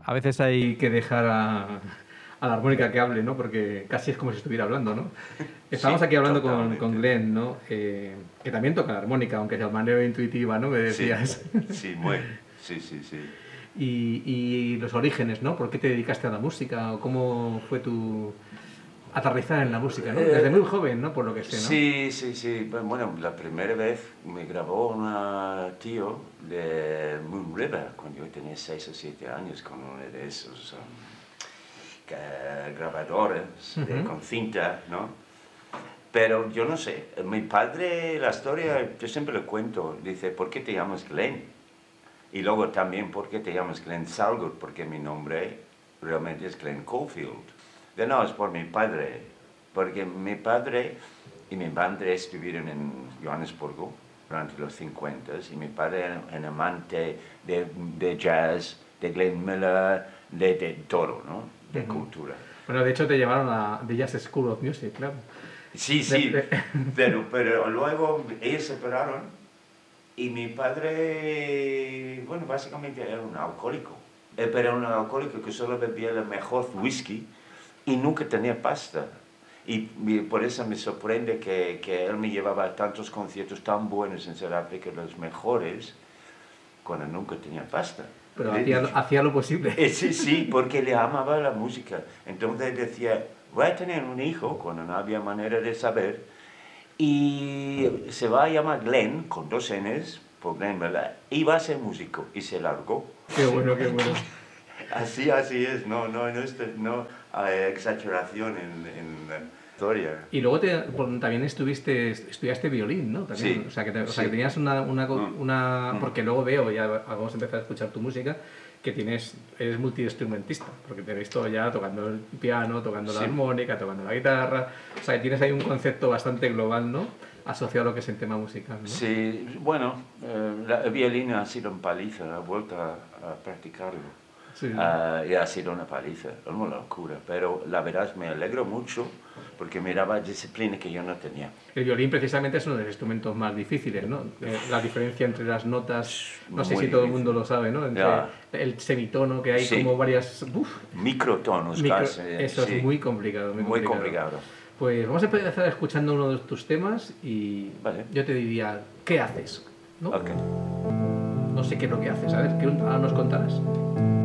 A veces hay que dejar a la armónica que hable, ¿no? Porque casi es como si estuviera hablando, ¿no? Estamos Sí, aquí hablando totalmente. con Glenn, ¿no? Que también toca la armónica, aunque sea de manera intuitiva, ¿no? Me Sí, decías. sí, muy. Sí, sí, sí. Y los orígenes, ¿no? ¿Por qué te dedicaste a la música? ¿O cómo fue tu aterrizar en la música, ¿no? Desde muy joven, ¿no? Por lo que sé, ¿no? Sí, sí, sí. Bueno, la primera vez me grabó un tío de Moon River cuando yo tenía 6 o 7 años con uno de esos grabadores con cinta, ¿no? Pero yo no sé, mi padre, la historia, yo siempre le cuento, dice, ¿por qué te llamas Glenn? Y luego también, ¿por qué te llamas Glenn Salgood? Porque mi nombre realmente es Glenn Caulfield. De no, es por mi padre, porque mi padre y mi madre estuvieron en Johannesburgo durante los 50 y mi padre era un amante de jazz, de Glenn Miller, de todo, ¿no? De cultura. Bueno, de hecho te llevaron a The Jazz School of Music, claro. Sí, sí, pero luego ellos se separaron y mi padre, bueno, básicamente era un alcohólico. Pero era un alcohólico que solo bebía el mejor whisky y nunca tenía pasta. Y por eso me sorprende que él me llevaba a tantos conciertos tan buenos en Sudáfrica, los mejores, cuando nunca tenía pasta. Pero hacía lo posible. Sí, sí, porque le amaba la música. Entonces decía, voy a tener un hijo, cuando no había manera de saber, y se va a llamar Glenn, con 2 N's, por Glenn Miller, y va a ser músico. Y se largó. Qué bueno, qué bueno. Así es, no hay exageración en la historia. Y luego también estudiaste violín, ¿no? También, Sí, o sea, que sí. tenías porque luego veo, ya vamos a empezar a escuchar tu música, que eres multiinstrumentista, porque te he visto ya tocando el piano, tocando la Sí. armónica, tocando la guitarra, o sea, que tienes ahí un concepto bastante global, ¿no? Asociado a lo que es el tema musical, ¿no? Sí, bueno, el violín ha sido una paliza, he vuelto a practicarlo. Sí. Y ha sido una paliza, una locura, pero la verdad me alegro mucho porque me daba disciplina que yo no tenía. El violín precisamente es uno de los instrumentos más difíciles, ¿no? La diferencia entre las notas, no sé Muy si todo el difícil. mundo lo sabe, ¿no? Entre Ya. el semitono, que hay Sí. como varias... Microtonos casi. Eso sí. es muy complicado, Muy complicado. Pues vamos a empezar escuchando uno de tus temas y Vale. yo te diría, ¿qué haces? ¿No? Ok. No sé qué es lo que haces, a ver, ¿qué ahora nos contarás?